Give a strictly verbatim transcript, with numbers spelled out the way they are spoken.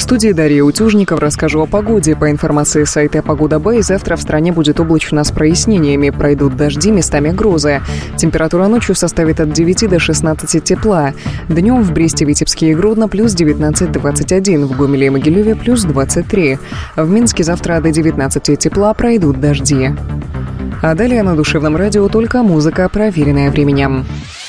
студии Дарья Утюжников. Расскажу о погоде. По информации сайта Погода Бэй, завтра в стране будет облачно с прояснениями. Пройдут дожди, местами грозы. Температура ночью составит от девяти до шестнадцати тепла. Днем в Бресте, Витебске и Гродно плюс девятнадцать - двадцать один. В Гомеле и Могилеве плюс двадцать три. В Минске завтра до девятнадцати тепла, пройдут дожди. А далее на Душевном радио только музыка, проверенная временем.